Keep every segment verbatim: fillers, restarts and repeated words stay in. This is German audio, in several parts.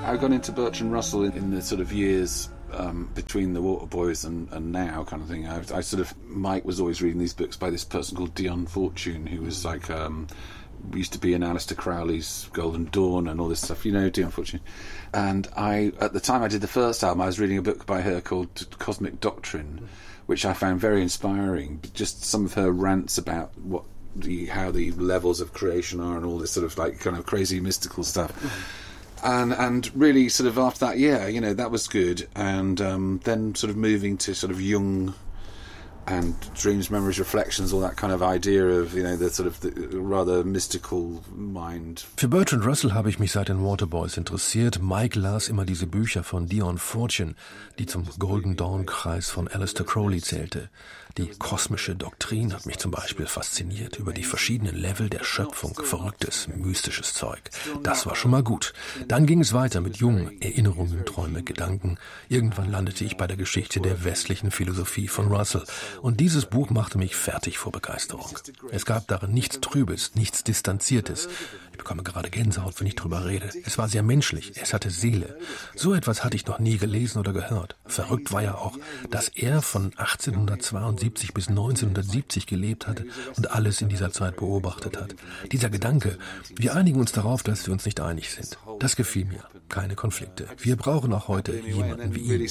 I got into Bertrand Russell in, in the sort of years um, between the Waterboys and, and now kind of thing. I, I sort of, Mike was always reading these books by this person called Dion Fortune, who was like, um, used to be in Aleister Crowley's Golden Dawn and all this stuff, you know, Dion Fortune. And I, at the time I did the first album, I was reading a book by her called Cosmic Doctrine, which I found very inspiring. Just some of her rants about what the, how the levels of creation are and all this sort of like kind of crazy mystical stuff. And and really sort of after that, yeah, you know, that was good. And um, then sort of moving to sort of Jung and dreams, memories, reflections, all that kind of idea of, you know, the sort of the rather mystical mind. Für Bertrand Russell habe ich mich seit den Waterboys interessiert. Mike las immer diese Bücher von Dion Fortune, die zum Golden Dawn-Kreis von Aleister Crowley zählte. Die kosmische Doktrin hat mich zum Beispiel fasziniert, über die verschiedenen Level der Schöpfung, verrücktes, mystisches Zeug. Das war schon mal gut. Dann ging es weiter mit Jung, Erinnerungen, Träume, Gedanken. Irgendwann landete ich bei der Geschichte der westlichen Philosophie von Russell. Und dieses Buch machte mich fertig vor Begeisterung. Es gab darin nichts Trübes, nichts Distanziertes. Ich bekomme gerade Gänsehaut, wenn ich drüber rede. Es war sehr menschlich, es hatte Seele. So etwas hatte ich noch nie gelesen oder gehört. Verrückt war ja auch, dass er von achtzehnhundertzweiundsiebzig bis neunzehnhundertsiebzig gelebt hatte und alles in dieser Zeit beobachtet hat. Dieser Gedanke, wir einigen uns darauf, dass wir uns nicht einig sind. Das gefiel mir. Keine Konflikte. Wir brauchen auch heute jemanden wie ihn.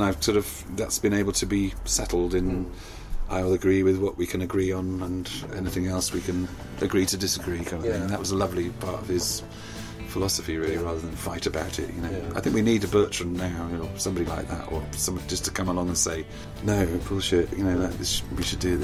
I'll agree with what we can agree on, and anything else we can agree to disagree kind of yeah. thing. That was a lovely part of his philosophy, really, rather than fight about it, you know. Yeah. I think we need a Bertrand now, you know, somebody like that, or someone just to come along and say, no, bullshit, you know, that, this, we should do this.